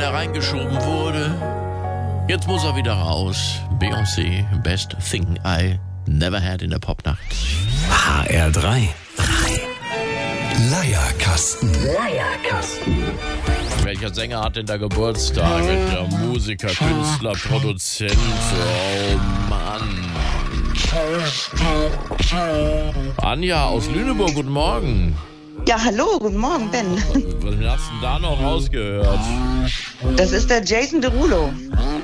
er reingeschoben wurde. Jetzt muss er wieder raus. Beyoncé, Best Thing I Never Had in der Popnacht. HR3. Leierkasten. Welcher Sänger hat denn da Geburtstag? Der Musiker, Künstler, Produzent. Oh Mann. Anja aus Lüneburg, guten Morgen. Ja, hallo, guten Morgen, Ben. Was hast du denn da noch rausgehört? Das ist der Jason Derulo.